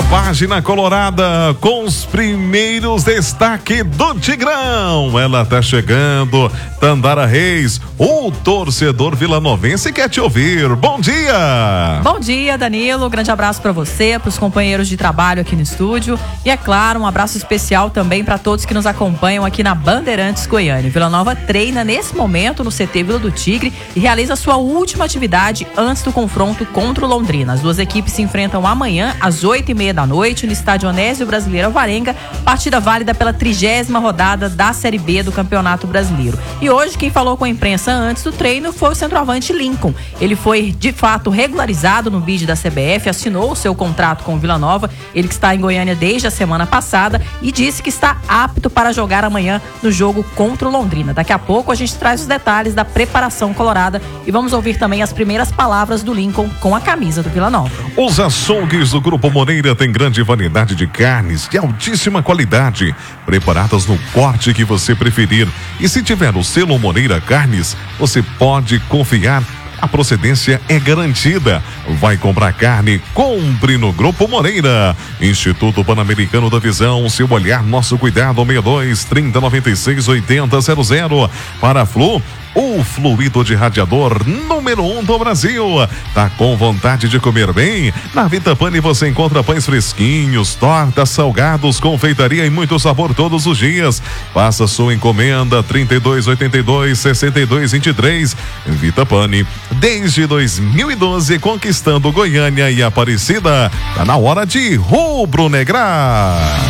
Página Colorada com os primeiros destaques do Tigrão. Ela tá chegando, Tandara Reis, o torcedor vilanovense quer te ouvir. Bom dia! Bom dia, Danilo. Grande abraço para você, para os companheiros de trabalho aqui no estúdio e, é claro, um abraço especial também para todos que nos acompanham aqui na Bandeirantes Goiânia. Vila Nova treina nesse momento no CT Vila do Tigre e realiza sua última atividade antes do confronto contra o Londrina. As duas equipes se enfrentam amanhã às 8h30 da noite no estádio Onésio Brasileiro Alvarenga, partida válida pela 30ª rodada da Série B do Campeonato Brasileiro. E hoje quem falou com a imprensa antes do treino foi o centroavante Lincoln. Ele foi de fato regularizado no bid da CBF, assinou o seu contrato com o Vila Nova, ele que está em Goiânia desde a semana passada e disse que está apto para jogar amanhã no jogo contra o Londrina. Daqui a pouco a gente traz os detalhes da preparação colorada e vamos ouvir também as primeiras palavras do Lincoln com a camisa do Vila Nova. Os açougues do Grupo Moreira têm grande variedade de carnes de altíssima qualidade, preparadas no corte que você preferir. E se tiver o selo Moreira Carnes, você pode confiar. A procedência é garantida. Vai comprar carne? Compre no Grupo Moreira. Instituto Pan-Americano da Visão, seu olhar, nosso cuidado, 62 30 96 80 00. Para a Flu, o fluido de radiador número 1 do Brasil. Tá com vontade de comer bem? Na Vitapani você encontra pães fresquinhos, tortas, salgados, confeitaria e muito sabor todos os dias. Faça sua encomenda 3282-6223. Vitapani, desde 2012, conquistando Goiânia e Aparecida. Tá na hora de rubro-negrar.